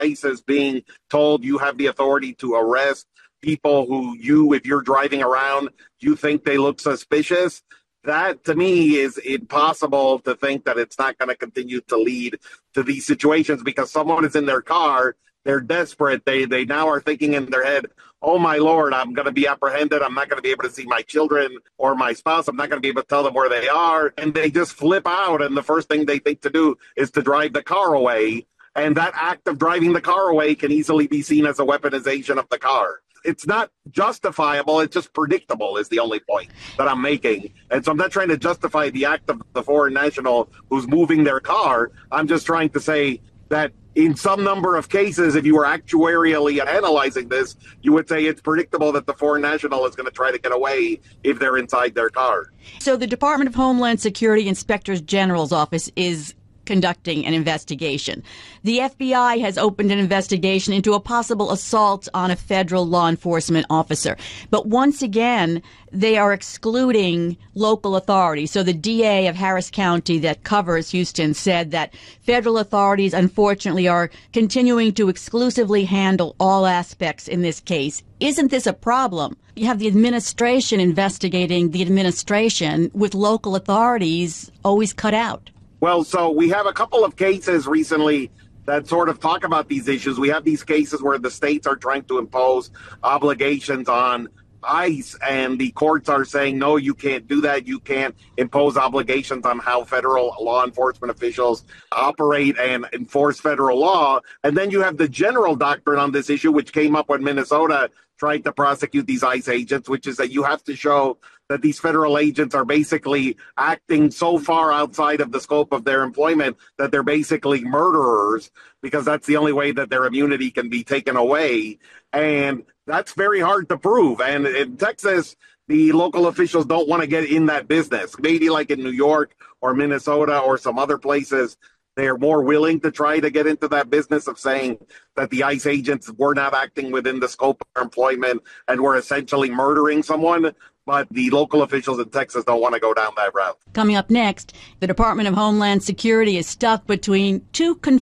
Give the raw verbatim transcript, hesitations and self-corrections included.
places being told you have the authority to arrest people who you, if you're driving around, you think they look suspicious. That, to me, is impossible to think that it's not going to continue to lead to these situations because someone is in their car, they're desperate, they they now are thinking in their head, oh, my Lord, I'm going to be apprehended, I'm not going to be able to see my children or my spouse, I'm not going to be able to tell them where they are, and they just flip out, and the first thing they think to do is to drive the car away, and that act of driving the car away can easily be seen as a weaponization of the car. It's not justifiable. It's just predictable is the only point that I'm making. And so I'm not trying to justify the act of the foreign national who's moving their car. I'm just trying to say that in some number of cases, if you were actuarially analyzing this, you would say it's predictable that the foreign national is going to try to get away if they're inside their car. So the Department of Homeland Security Inspector General's office is conducting an investigation. The F B I has opened an investigation into a possible assault on a federal law enforcement officer. But once again, they are excluding local authorities. So the D A of Harris County that covers Houston said that federal authorities, unfortunately, are continuing to exclusively handle all aspects in this case. Isn't this a problem? You have the administration investigating the administration with local authorities always cut out. Well, so we have a couple of cases recently that sort of talk about these issues. We have these cases where the states are trying to impose obligations on ICE, and the courts are saying, no, you can't do that. You can't impose obligations on how federal law enforcement officials operate and enforce federal law. And then you have the general doctrine on this issue, which came up when Minnesota tried to prosecute these ICE agents, which is that you have to show that these federal agents are basically acting so far outside of the scope of their employment that they're basically murderers, because that's the only way that their immunity can be taken away. And that's very hard to prove. And in Texas, the local officials don't want to get in that business. Maybe like in New York or Minnesota or some other places, they're more willing to try to get into that business of saying that the ICE agents were not acting within the scope of their employment and were essentially murdering someone. But the local officials in Texas don't want to go down that route. Coming up next, the Department of Homeland Security is stuck between two conflicting